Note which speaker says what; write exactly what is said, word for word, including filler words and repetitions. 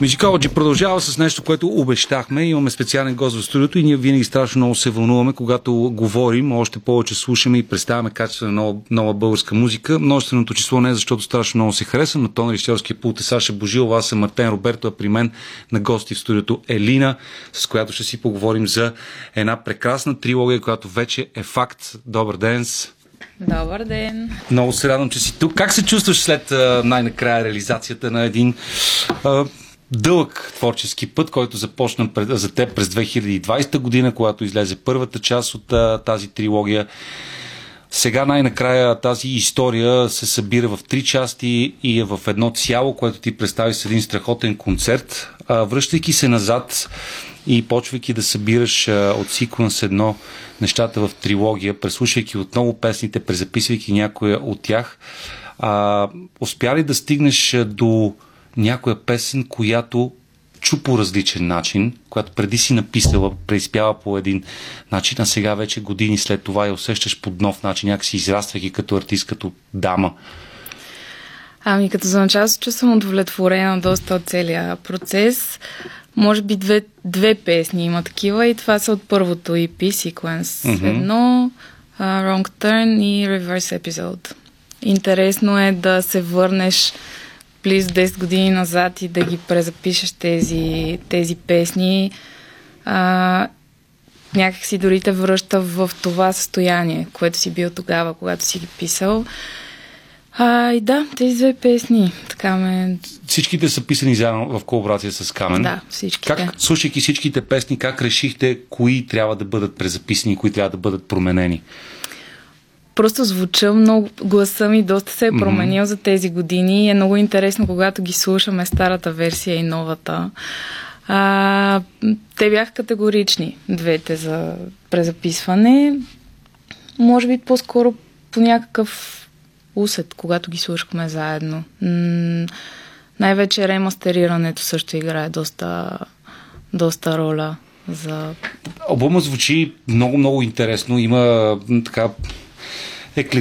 Speaker 1: Musicology продължава с нещо, което обещахме. Имаме специален гост в студиото и ние винаги страшно много се вълнуваме, когато говорим, още повече слушаме и представяме качествена нова, нова българска музика. Множественото число не е, защото страшно много се харесва. На тон режисьорския пулт е Саша Божилова, аз съм Мартен Роберто, а при мен на гости в студиото Елина, с която ще си поговорим за една прекрасна трилогия, която вече е факт. Добър ден!
Speaker 2: Добър ден!
Speaker 1: Много се радвам, че си тук. Как се чувстваш след а, най-накрая реализацията на един а, дълъг творчески път, който започна пред, за теб през две хиляди и двадесета година, когато излезе първата част от а, тази трилогия? Сега най-накрая тази история се събира в три части и е в едно цяло, което ти представи с един страхотен концерт. А, връщайки се назад и почвайки да събираш а, от секвенс едно нещата в трилогия, преслушайки отново песните, презаписвайки някоя от тях, а, успя ли да стигнеш до някоя песен, която чу по различен начин, която преди си написала, преизпява по един начин, а сега вече години след това я усещаш по нов начин, някакси израствайки като артист, като дама?
Speaker 2: Ами като за начало се чувствам удовлетворена доста от целия процес. Може би две, две песни има такива и това са от първото и пи Sequence. Mm-hmm. Едно, uh, Wrong Turn и Reverse Episode. Интересно е да се върнеш близо десет години назад и да ги презапишеш тези, тези песни. А, някак си дори те връща в това състояние, което си бил тогава, когато си ги писал. А, и да, тези две песни. Така ме...
Speaker 1: Всичките са писани заедно в колаборация с Камен.
Speaker 2: Да, всичките.
Speaker 1: Как, слушайки всичките песни, как решихте кои трябва да бъдат презаписани и кои трябва да бъдат променени?
Speaker 2: Просто звуча много, гласа ми доста се е променил mm-hmm. за тези години. Е много интересно, когато ги слушаме старата версия и новата. А, те бяха категорични, двете за презаписване. Може би по-скоро по някакъв усет, когато ги слушахме заедно. М- най-вече ремастерирането също играе доста, доста роля за...
Speaker 1: Албумът звучи много-много интересно. Има така